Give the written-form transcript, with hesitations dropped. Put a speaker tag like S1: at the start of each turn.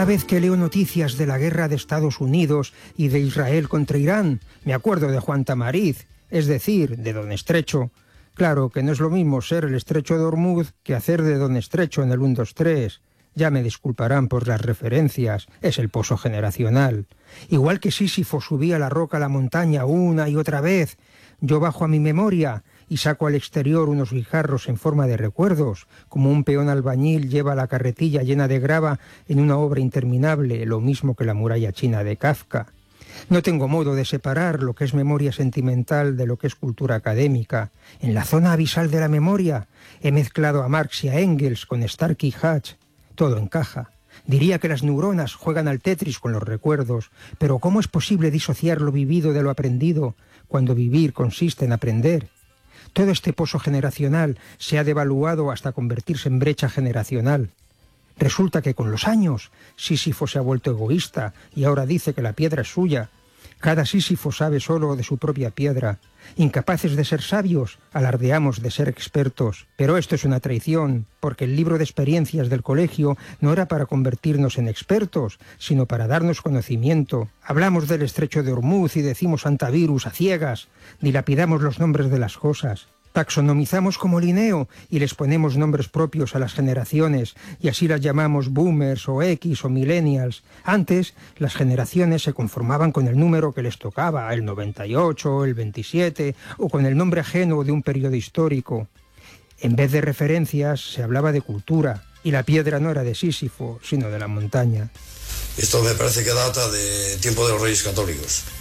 S1: vez que leo noticias de la guerra de Estados Unidos y de Israel contra Irán, me acuerdo de Juan Tamariz, es decir, de Don Estrecho. Claro que no es lo mismo ser el Estrecho de Ormuz que hacer de Don Estrecho en el 1, 2, 3. Ya me disculparán por las referencias, es el pozo generacional. Igual que Sísifo subía la roca a la montaña una y otra vez, yo bajo a mi memoria y saco al exterior unos guijarros en forma de recuerdos, como un peón albañil lleva la carretilla llena de grava en una obra interminable, lo mismo que la muralla china de Kafka. No tengo modo de separar lo que es memoria sentimental de lo que es cultura académica. En la zona abisal de la memoria he mezclado a Marx y a Engels con Stark y Hatch. Todo encaja. Diría que las neuronas juegan al Tetris con los recuerdos, pero ¿cómo es posible disociar lo vivido de lo aprendido cuando vivir consiste en aprender? Todo este pozo generacional se ha devaluado hasta convertirse en brecha generacional. Resulta que con los años Sísifo se ha vuelto egoísta y ahora dice que la piedra es suya. Cada Sísifo sabe solo de su propia piedra. Incapaces de ser sabios, alardeamos de ser expertos. Pero esto es una traición, porque el libro de experiencias del colegio no era para convertirnos en expertos, sino para darnos conocimiento. Hablamos del estrecho de Ormuz y decimos antivirus a ciegas. Dilapidamos los nombres de las cosas. Taxonomizamos como Linneo y les ponemos nombres propios a las generaciones y así las llamamos boomers o X o millennials. Antes, las generaciones se conformaban con el número que les tocaba, el 98, el 27 o con el nombre ajeno de un periodo histórico. En vez de referencias, se hablaba de cultura y la piedra no era de Sísifo, sino de la montaña.
S2: Esto me parece que data de tiempo de los Reyes Católicos.